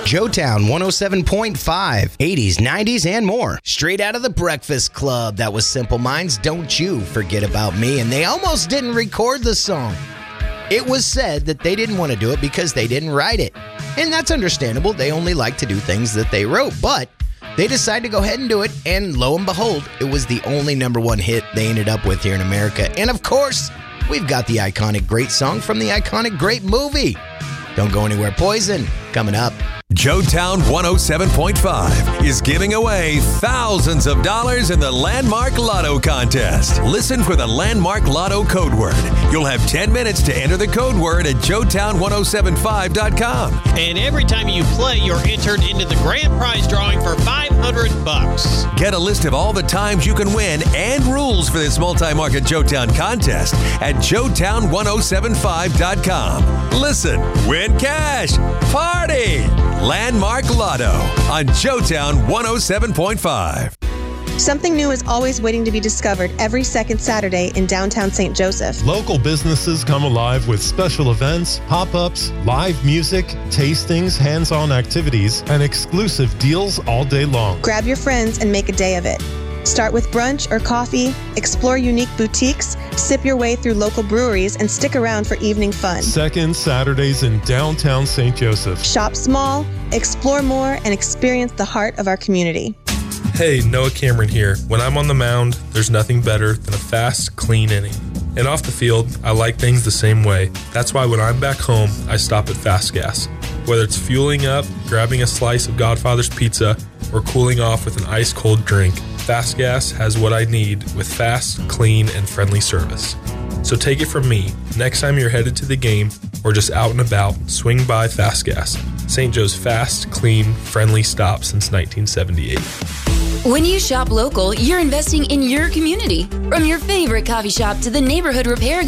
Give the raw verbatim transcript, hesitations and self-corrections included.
Joetown one oh seven point five, eighties, nineties, and more. Straight out of the Breakfast Club. That was Simple Minds, Don't You Forget About Me. And they almost didn't record the song. It was said that they didn't want to do it because they didn't write it. And that's understandable. They only like to do things that they wrote. But they decided to go ahead and do it. And lo and behold, it was the only number one hit they ended up with here in America. And of course, we've got the iconic great song from the iconic great movie. Don't go anywhere, Poison, coming up. Joetown one oh seven point five is giving away thousands of dollars in the Landmark Lotto contest. Listen for the Landmark Lotto code word. You'll have ten minutes to enter the code word at joetown one oh seven five dot com. And every time you play, you're entered into the grand prize drawing for five hundred bucks. Get a list of all the times you can win and rules for this multi-market Joetown contest at joetown one oh seven five dot com. Listen, win cash, party! Landmark Lotto on Joetown one oh seven point five. Something new is always waiting to be discovered every second Saturday in downtown Saint Joseph. Local businesses come alive with special events, pop-ups, live music, tastings, hands-on activities, and exclusive deals all day long. Grab your friends and make a day of it. Start with brunch or coffee, explore unique boutiques, sip your way through local breweries, and stick around for evening fun. Second Saturdays in downtown Saint Joseph. Shop small, explore more, and experience the heart of our community. Hey, Noah Cameron here. When I'm on the mound, there's nothing better than a fast, clean inning. And off the field, I like things the same way. That's why when I'm back home, I stop at Fast Gas. Whether it's fueling up, grabbing a slice of Godfather's Pizza, or cooling off with an ice-cold drink, Fast Gas has what I need with fast, clean, and friendly service. So take it from me, next time you're headed to the game or just out and about, swing by Fast Gas, Saint Joe's fast, clean, friendly stop since nineteen seventy-eight. When you shop local, you're investing in your community. From your favorite coffee shop to the neighborhood repair